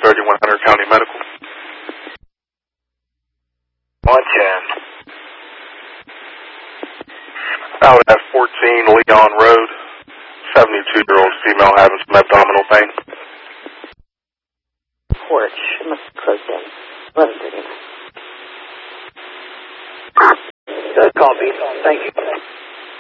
31 Hunter County Medical. 110. I would have 14 Leon Road, 72-year-old female having some abdominal pain. Porch. It must be closed in. 11:39. Good copy. Thank you.